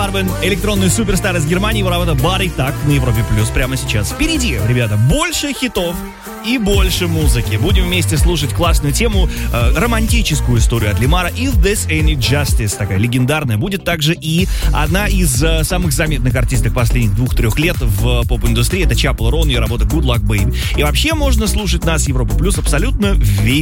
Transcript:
Марвин, электронный суперстар из Германии, его работа Body Так на Европе Плюс прямо сейчас. Впереди, ребята, больше хитов и больше музыки. Будем вместе слушать классную тему, романтическую историю от Лемара If This Ain't Justice, такая легендарная. Будет также и одна из самых заметных артисток последних 2-3 лет в поп-индустрии. Это Chapel Roan, ее работа Good Luck Babe. И вообще можно слушать нас Европа Плюс абсолютно весь